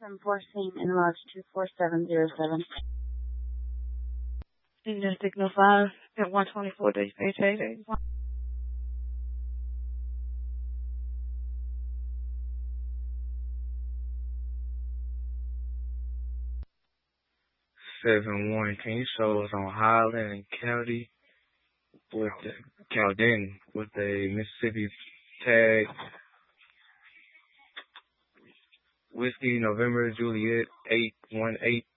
714 in lodge 24707. Indian Signal 5 at 124 HH81. Seven one. Can you show us on Highland and County with the Caldin with the Mississippi tag? Whiskey November Juliet 818